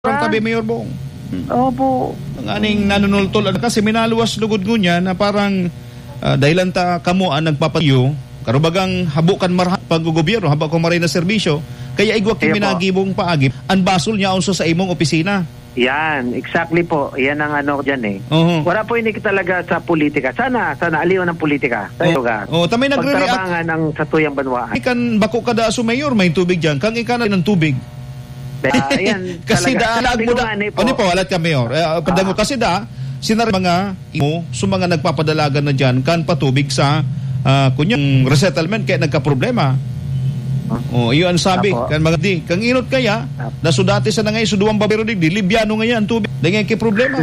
Tabi Mayor Bong. Opo. Ang aning nanunultol kasi minaluwas lugod ngunya na parang dahilan ta kamo ang nagpapayo karubagang habukan marha paggobyerno habak ko maray na serbisyo kaya igwa kiminagibong paagip ang basol niya unso sa imong opisina. Yan, exactly po. Yan ang ano dyan eh. Wala po hindi talaga sa politika. Sana aliw ng politika sa lugar. Tamay nagre-react. Pagtarabangan ng sa tuyang banwaan. Ikan bako kada so mayor may tubig diyan. Kang ikana ng tubig. Ayan, kasi dalag mo da. Ano po walat ka mayor. Padango kasi da sinar mga imo so mga nagpapadalagan na diyan kan patubig sa kunyang resettlement kaya nagka-problema. Iyon ang sabi kan mga di kang inot kaya nasudati sa nangay suduang babero di Libyano ngayon tubig dengay ki problema.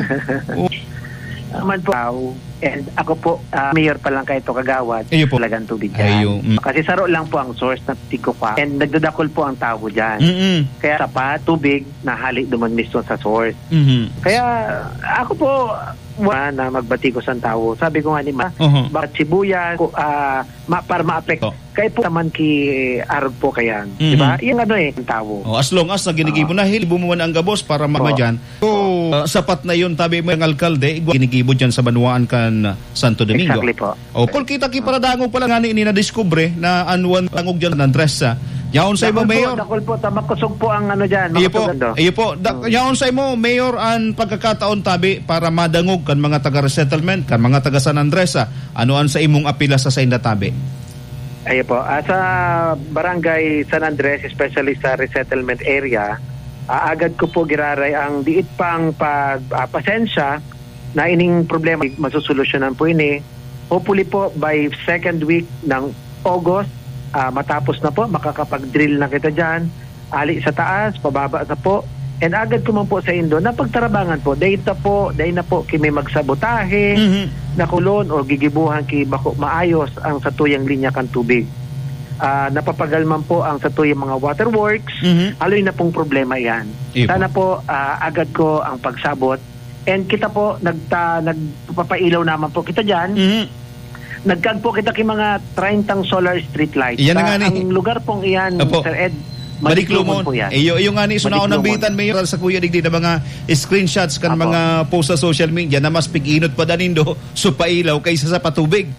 Naman po and ako po mayor pa lang kayo kagawad talagang tubig dyan. Kasi saro lang po ang source na tiko pa and nagdadakol po ang tao dyan. Kaya sapat tubig na hali duman mismo sa source. Kaya ako po na magbati ko sa tao. Sabi ko nga ni bakit sibuyas para ma-apekto. Kaya po naman ki arog po kayan. Diba? Yung ano ang tao. As long as na ginigibo na hilibo mo ang gabos para mamadyan. Sapat na yun tabi mo ang alkalde ginigibo dyan sa Banuaan kan Santo Domingo. Exactly po. Kung kita ki para dangog pala nga ni na-discover na anuan dangog dyan ng Andresa. Yaon sa imo mayor. Dakol po tamakosog po ang ano diyan. Iyo po. Yaon sa imo mayor ang pagkakataon tabi para madangog kan mga taga-resettlement kan mga taga San Andres. Anuan sa imong apila sa inda tabi? Ayo po. Sa Barangay San Andres, especially sa resettlement area, agad ko po giraray ang diit pang pasensya na ining problema masusolusyonan po ini. Hopefully po by second week ng August matapos na po, makakapag-drill na kita dyan, ali sa taas, pababa na po, and agad ko man po sa Indo, na pagtarabangan po, dahil na po, kimi magsabotahe, nakulon, o gigibuhan ki bako maayos ang satuyang linya kan tubig. Napapagal man po ang satuyang mga waterworks, aloy na pong problema yan. Sana po, agad ko ang pagsabot, and kita po, nagpapailaw naman po kita dyan, nagkagpo kita ki mga 30 solar street lights. Ang lugar pong iyan, Sir Ed, Madiklumon po yan. Iyo nga ni sunaon ng bitan mayor sa Kuya Digdi na mga screenshots kan mga post sa social media na mas piginot pa danindo so pailaw kaysa sa patubig.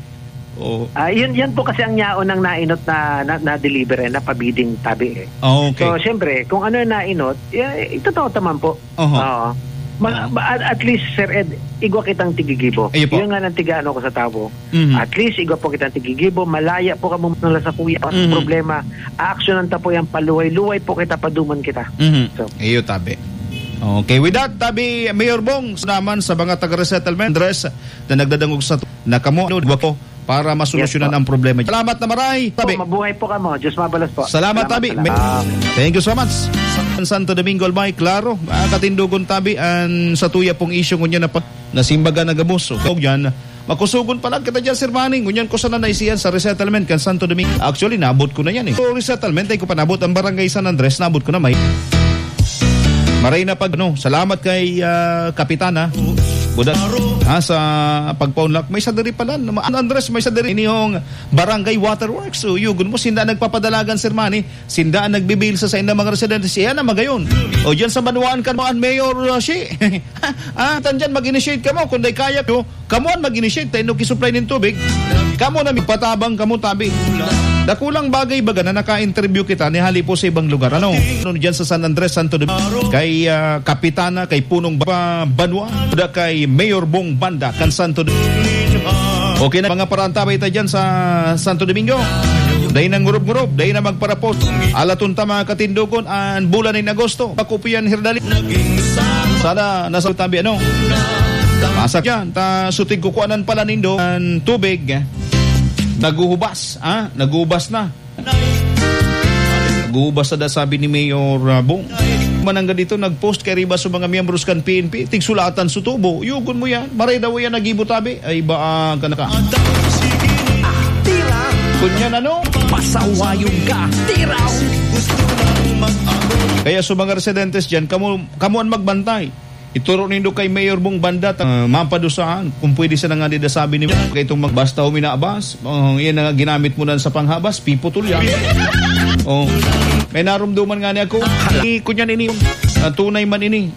Yan po kasi ang yaon ng nainot na deliver na pabiding tabi. Okay. So syempre, kung ano yung nainot, ito taman po. At least, Sir Ed, igwa kitang tigigibo. Yung nga ng tigaano ko sa tao. At least, igwa po kitang tigigibo. Malaya po ka muna sa kuya. Problema. Aaksyonan ta po yung paluway-luway po kita, paduman kita. So, iyo, tabi. Okay, with that, tabi, Mayor Bong, naman sa mga taga-resettlement address na nagdadangog sa nakamo, po para masolusyonan ang problema. Salamat na maray, tabi. Mabuhay po ka mo. Diyos mabalas po. Salamat tabi. Thank you so much. Santo Domingo Albay, klaro, katindugon tabi ang sa tuya pong isyo ngunya na nasimbaga na gamos. So, yan, makusugon pa lang kita dyan, Sir Manning. Ngunyan ko sana naisiyan sa resettlement kan Santo Domingo. Actually, naabot ko na yan eh. So, resettlement, ay ko pa naabot ang Barangay San Andres, naabot ko na may. Maray na salamat kay Kapitana. Budat sa pagpaunlak may sadiri pala Andres may sadiri inihong Barangay Waterworks. So yugon mo sinda nagpapadalagan Sir Manny, sinda nagbibil sa inda mga residentes siya na magayon. O diyan sa Banuaan kan mo an Mayor si. Tandiyan mag-initiate ka mo kung day kaya ko. Kamuan mag-initiate tayo ki-supply ng tubig. Kamo na patabang kamo tabi. Dakulang bagay baga na naka-interview kita ni hali po sa ibang lugar. Diyan sa San Andres, Santo Domingo. Kay Kapitana, kay Punong Banwa, kay Mayor Bong Banda, kan Santo Domingo. Okay na mga parantabay tayo dyan sa Santo Domingo. Dahin ng ngurob-ngurob, dahin na magparapos. Alatun ta mga katindugon, ang bulan ng Agosto. Pakupian hirdali. Sana nasa tabi masak yan. Sutig kukuanan pala nindo ang tubig. Naguhubas na. Naguhubas na sabi ni Mayor Bong. Manangga dito nagpost kay riba sa mga miyembros kan PNP tigsulatan sa tubo. Yugon mo yan. Maray daw yan nagibutabi. Ay ba ka naka. Tira. Kunyan Pasawayong ka. Tiraw. Kaya sa mga residentes dyan, kamuan magbantay. Ituro nindo kay Mayor Bong Banda mapadusaan kung pwede siya nga nida sabi ni kay itong magbasta o minaabas yan nga ginamit mo na sa panghabas piputol yan. May narumduman nga niya ako kunyan ini tunay man ini